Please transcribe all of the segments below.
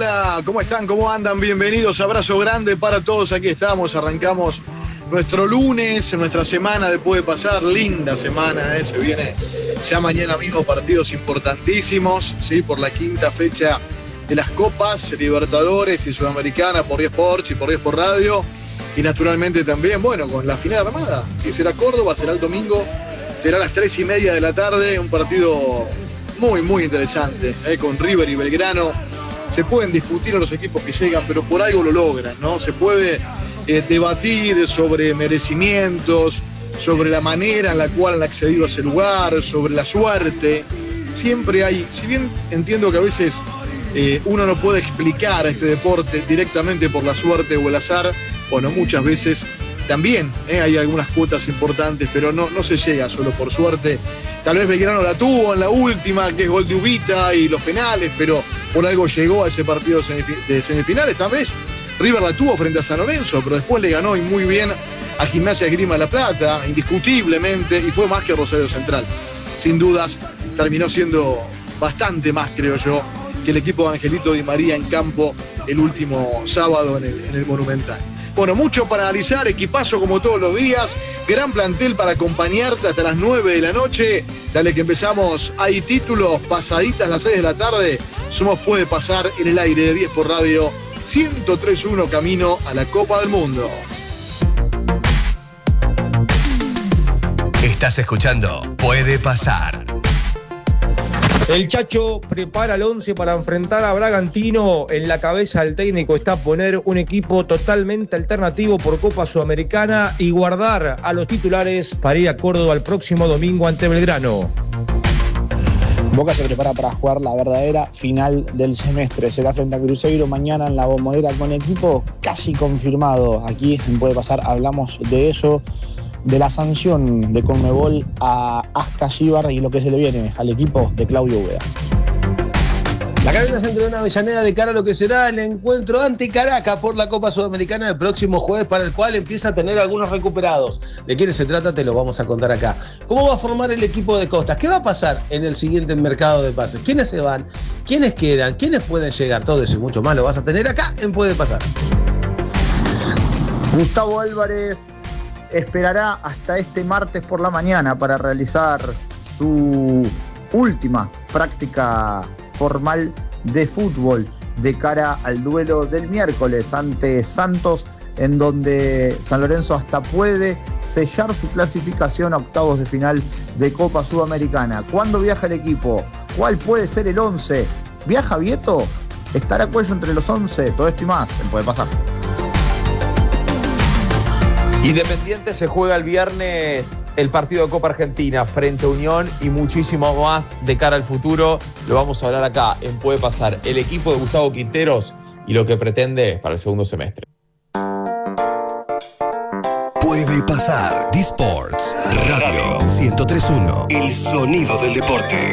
Hola, ¿cómo están? ¿Cómo andan? Bienvenidos, abrazo grande para todos. Aquí estamos, arrancamos nuestro lunes, nuestra semana de Puede Pasar, linda semana, se viene ya mañana mismo partidos importantísimos, ¿sí? Por la quinta fecha de las Copas Libertadores y Sudamericana por 10 Sports y por 10 por Radio. Y naturalmente también, bueno, con la final armada, ¿sí? Será Córdoba, será el domingo, será a las 3:30 de la tarde, un partido muy interesante, con River y Belgrano. Se pueden discutir a los equipos que llegan, pero por algo lo logran, ¿no? Se puede debatir sobre merecimientos, sobre la manera en la cual han accedido a ese lugar, sobre la suerte. Siempre hay, si bien entiendo que a veces uno no puede explicar este deporte directamente por la suerte o el azar, bueno, muchas veces también hay algunas cuotas importantes, pero no se llega solo por suerte. Tal vez Belgrano la tuvo en la última, que es gol de Ubita y los penales, pero por algo llegó a ese partido de semifinales. Tal vez River la tuvo frente a San Lorenzo, pero después le ganó y muy bien a Gimnasia Esgrima de La Plata, indiscutiblemente, y fue más que Rosario Central. Sin dudas, terminó siendo bastante más, creo yo, que el equipo de Angelito Di María en campo el último sábado en el Monumental. Bueno, mucho para analizar, equipazo como todos los días, gran plantel para acompañarte hasta las 9 de la noche. Dale que empezamos, hay títulos, pasaditas las 6 de la tarde. Somos Puede Pasar en el aire de 10 por Radio, 103.1 camino a la Copa del Mundo. Estás escuchando Puede Pasar. El Chacho prepara el 11 para enfrentar a Bragantino. En la cabeza del técnico está poner un equipo totalmente alternativo por Copa Sudamericana y guardar a los titulares para ir a Córdoba el próximo domingo ante Belgrano. Boca se prepara para jugar la verdadera final del semestre. Será frente a Cruzeiro mañana en la Bombonera con equipo casi confirmado. Aquí en Puede Pasar hablamos de eso, de la sanción de Conmebol a Ascalíbar y lo que se le viene al equipo de Claudio Ubeda. La cadena se entrenó en Avellaneda de cara a lo que será el encuentro ante Caracas por la Copa Sudamericana el próximo jueves, para el cual empieza a tener algunos recuperados. ¿De quiénes se trata? Te lo vamos a contar acá. ¿Cómo va a formar el equipo de Costas? ¿Qué va a pasar en el siguiente mercado de pases? ¿Quiénes se van? ¿Quiénes quedan? ¿Quiénes pueden llegar? Todo eso y mucho más lo vas a tener acá en Puede Pasar. Gustavo Álvarez esperará hasta este martes por la mañana para realizar su última práctica formal de fútbol de cara al duelo del miércoles ante Santos, en donde San Lorenzo hasta puede sellar su clasificación a octavos de final de Copa Sudamericana. ¿Cuándo viaja el equipo? ¿Cuál puede ser el 11? ¿Viaja Vieto? ¿Estará Cuello entre los 11? Todo esto y más en Puede Pasar. Independiente se juega el viernes el partido de Copa Argentina frente a Unión y muchísimo más de cara al futuro. Lo vamos a hablar acá en Puede Pasar. El equipo de Gustavo Quinteros y lo que pretende para el segundo semestre. Puede Pasar. D-Sports Radio 103.1. El sonido del deporte.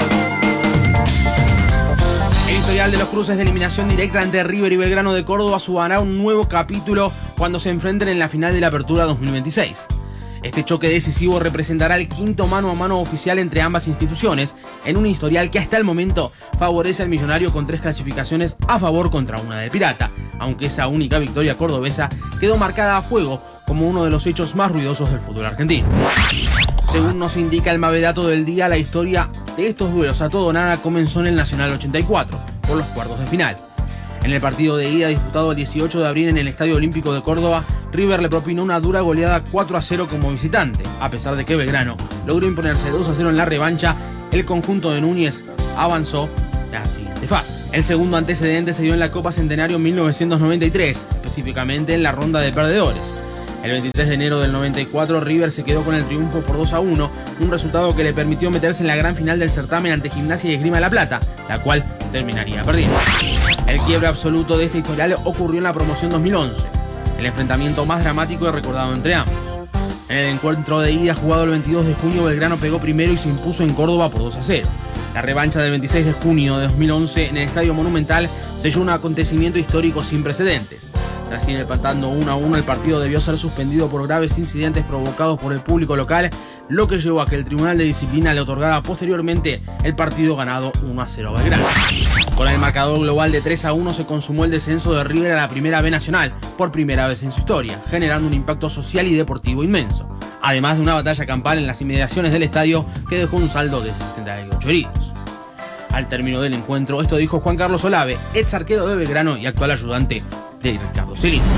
El historial de los cruces de eliminación directa entre River y Belgrano de Córdoba sumará un nuevo capítulo cuando se enfrenten en la final de la Apertura 2026. Este choque decisivo representará el quinto mano a mano oficial entre ambas instituciones, en un historial que hasta el momento favorece al millonario con 3 clasificaciones a favor contra una del Pirata, aunque esa única victoria cordobesa quedó marcada a fuego como uno de los hechos más ruidosos del fútbol argentino. Según nos indica el mavedato del día, la historia de estos duelos a todo o nada comenzó en el Nacional 84, por los cuartos de final. En el partido de ida disputado el 18 de abril en el Estadio Olímpico de Córdoba, River le propinó una dura goleada 4-0 como visitante. A pesar de que Belgrano logró imponerse 2-0 en la revancha, el conjunto de Núñez avanzó a la siguiente fase. El segundo antecedente se dio en la Copa Centenario 1993, específicamente en la ronda de perdedores. El 23 de enero del 94, River se quedó con el triunfo por 2-1, un resultado que le permitió meterse en la gran final del certamen ante Gimnasia y Esgrima de La Plata, la cual terminaría perdiendo. El quiebre absoluto de este historial ocurrió en la promoción 2011, el enfrentamiento más dramático y recordado entre ambos. En el encuentro de ida jugado el 22 de junio, Belgrano pegó primero y se impuso en Córdoba por 2-0. La revancha del 26 de junio de 2011 en el Estadio Monumental selló un acontecimiento histórico sin precedentes. Tras ir empatando 1-1, el partido debió ser suspendido por graves incidentes provocados por el público local, lo que llevó a que el Tribunal de Disciplina le otorgara posteriormente el partido ganado 1-0 a Belgrano. Con el marcador global de 3-1 se consumó el descenso de River a la Primera B Nacional por primera vez en su historia, generando un impacto social y deportivo inmenso, además de una batalla campal en las inmediaciones del estadio que dejó un saldo de 68 heridos. Al término del encuentro, esto dijo Juan Carlos Olave, ex arquero de Belgrano y actual ayudante de Ricardo Zielinski.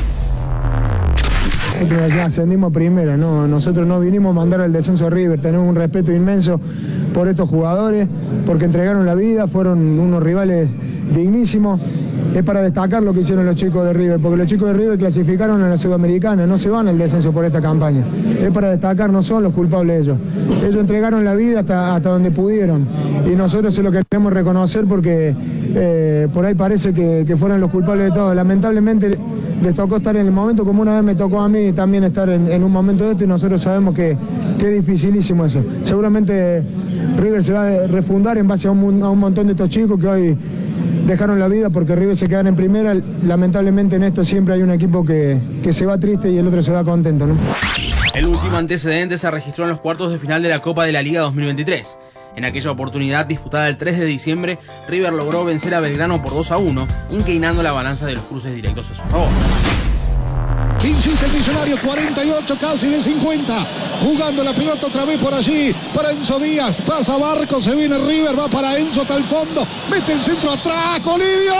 Nosotros ya ascendimos primero, ¿no? Nosotros no vinimos a mandar el descenso a River, tenemos un respeto inmenso por estos jugadores, porque entregaron la vida, fueron unos rivales dignísimos. Es para destacar lo que hicieron los chicos de River, porque los chicos de River clasificaron a la Sudamericana, no se van al descenso por esta campaña. Es para destacar, no son los culpables ellos. Ellos entregaron la vida hasta donde pudieron, y nosotros se lo queremos reconocer porque por ahí parece que fueron los culpables de todo. Lamentablemente les tocó estar en el momento, como una vez me tocó a mí también estar en un momento de esto, y nosotros sabemos que es dificilísimo eso. Seguramente River se va a refundar en base a un montón de estos chicos que hoy dejaron la vida porque River se quedaron en primera. Lamentablemente en esto siempre hay un equipo que se va triste y el otro se va contento, ¿no? El último antecedente se registró en los cuartos de final de la Copa de la Liga 2023. En aquella oportunidad, disputada el 3 de diciembre, River logró vencer a Belgrano por 2-1, inclinando la balanza de los cruces directos a su favor. Insiste el Millonario, 48 casi de 50. Jugando la pelota otra vez por allí para Enzo Díaz. Pasa Barco, se viene River, va para Enzo hasta el fondo. Mete el centro atrás, Colidio.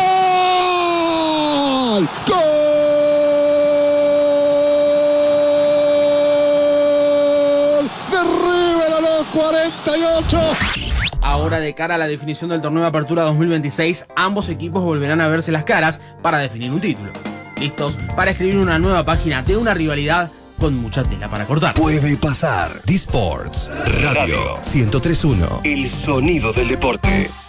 ¡Gol! De River a los 48. Ahora, de cara a la definición del torneo de apertura 2026, ambos equipos volverán a verse las caras para definir un título. Listos para escribir una nueva página de una rivalidad con mucha tela para cortar. Puede pasar. D-Sports Radio 103.1. El sonido del deporte.